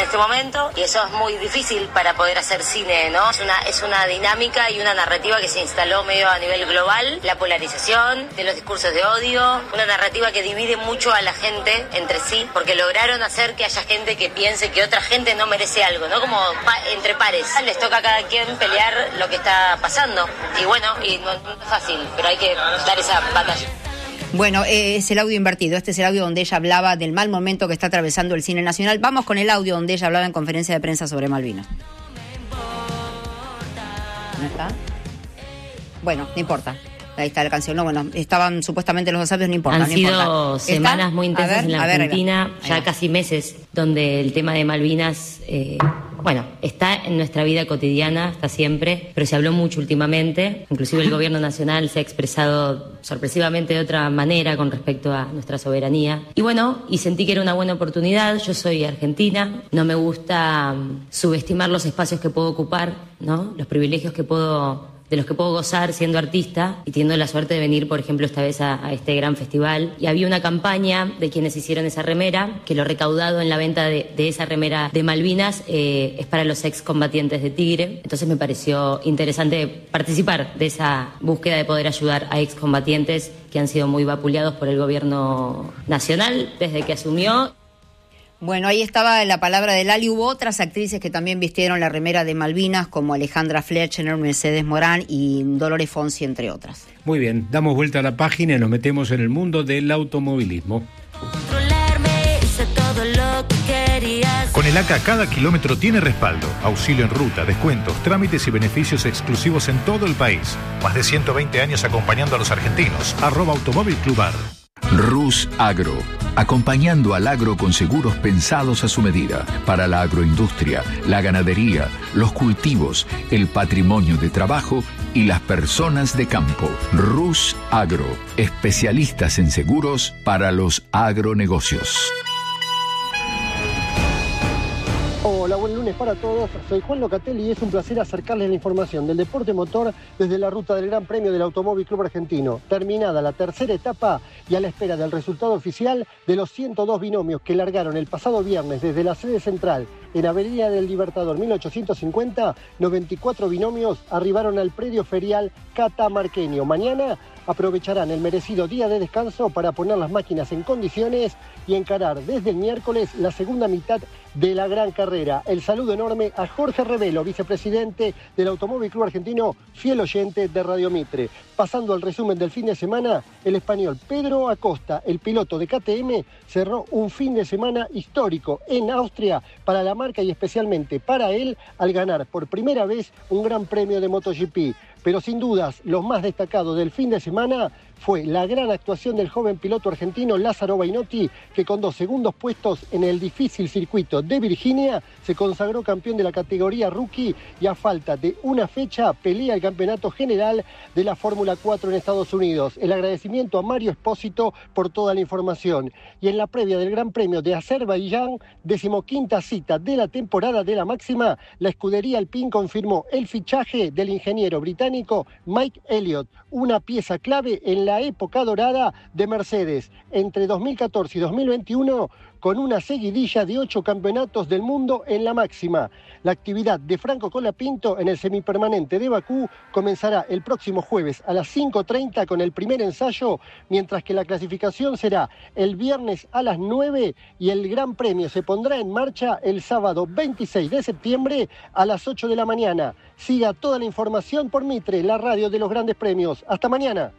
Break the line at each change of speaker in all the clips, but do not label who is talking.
este momento, y eso es muy difícil para poder hacer cine, ¿no? Es una dinámica y una narrativa que se instaló medio a nivel global, la polarización de los discursos de odio, una narrativa que divide mucho a la gente entre sí, porque lograron hacer que haya gente que piense que otra gente no merece algo, ¿no? Como entre pares. Les toca a cada quien pelear lo que está pasando. Y bueno, y no es fácil, pero hay que dar esa batalla.
Bueno, es el audio invertido. Este es el audio donde ella hablaba del mal momento que está atravesando el cine nacional. Vamos con el audio donde ella hablaba en conferencia de prensa sobre Malvinas. ¿No está? Bueno, no importa. Ahí está la canción. No, bueno, estaban supuestamente los dos audios, no importa.
Han sido semanas muy intensas en la Argentina, ya casi meses, donde el tema de Malvinas, está en nuestra vida cotidiana, está siempre, pero se habló mucho últimamente. Inclusive el gobierno nacional se ha expresado sorpresivamente de otra manera con respecto a nuestra soberanía. Y sentí que era una buena oportunidad. Yo soy argentina, no me gusta subestimar los espacios que puedo ocupar, ¿no? Los privilegios de los que puedo gozar siendo artista y teniendo la suerte de venir, por ejemplo, esta vez a este gran festival. Y había una campaña de quienes hicieron esa remera, que lo recaudado en la venta de esa remera de Malvinas es para los excombatientes de Tigre. Entonces me pareció interesante participar de esa búsqueda de poder ayudar a excombatientes que han sido muy vapuleados por el gobierno nacional desde que asumió.
Bueno, ahí estaba la palabra de Lali. Hubo otras actrices que también vistieron la remera de Malvinas, como Alejandra Fletcher, Mercedes Morán y Dolores Fonsi, entre otras.
Muy bien, damos vuelta a la página y nos metemos en el mundo del automovilismo.
Con el ACA cada kilómetro tiene respaldo, auxilio en ruta, descuentos, trámites y beneficios exclusivos en todo el país. Más de 120 años acompañando a los argentinos. @Automóvil Clubar.
Rus Agro, acompañando al agro con seguros pensados a su medida, para la agroindustria, la ganadería, los cultivos, el patrimonio de trabajo y las personas de campo. Rus Agro, especialistas en seguros para los agronegocios.
Hola, buen lunes para todos. Soy Juan Locatelli y es un placer acercarles la información del deporte motor desde la ruta del Gran Premio del Automóvil Club Argentino. Terminada la tercera etapa y a la espera del resultado oficial de los 102 binomios que largaron el pasado viernes desde la sede central en Avenida del Libertador 1850, 94 binomios arribaron al predio ferial catamarqueño. Mañana aprovecharán el merecido día de descanso para poner las máquinas en condiciones y encarar desde el miércoles la segunda mitad de la gran carrera. El saludo enorme a Jorge Revelo, vicepresidente del Automóvil Club Argentino, fiel oyente de Radio Mitre. Pasando al resumen del fin de semana, el español Pedro Acosta, el piloto de KTM, cerró un fin de semana histórico en Austria para la marca y especialmente para él al ganar por primera vez un gran premio de MotoGP. Pero sin dudas, lo más destacado del fin de semana fue la gran actuación del joven piloto argentino Lázaro Bainotti, que con 2 segundos puestos en el difícil circuito de Virginia se consagró campeón de la categoría rookie y a falta de una fecha pelea el campeonato general de la Fórmula 4 en Estados Unidos. El agradecimiento a Mario Espósito por toda la información. Y en la previa del Gran Premio de Azerbaiyán, 15ª cita de la temporada de la máxima, la escudería Alpine confirmó el fichaje del ingeniero británico Mike Elliott, una pieza clave en la época dorada de Mercedes, entre 2014 y 2021, con una seguidilla de 8 campeonatos del mundo en la máxima. La actividad de Franco Colapinto en el semipermanente de Bakú comenzará el próximo jueves a las 5:30 con el primer ensayo, mientras que la clasificación será el viernes a las 9 y el Gran Premio se pondrá en marcha el sábado 26 de septiembre a las 8 de la mañana. Siga toda la información por Mitre, la radio de los grandes premios. Hasta mañana.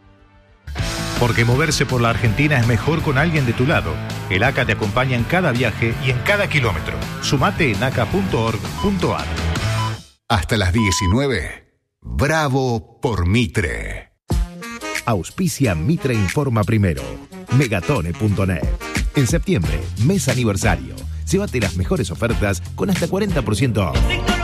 Porque moverse por la Argentina es mejor con alguien de tu lado. El ACA te acompaña en cada viaje y en cada kilómetro. Sumate en aca.org.ar.
Hasta las 19. Bravo por Mitre.
Auspicia Mitre Informa Primero. Megatone.net. En septiembre, mes aniversario. Llévate las mejores ofertas con hasta 40% off.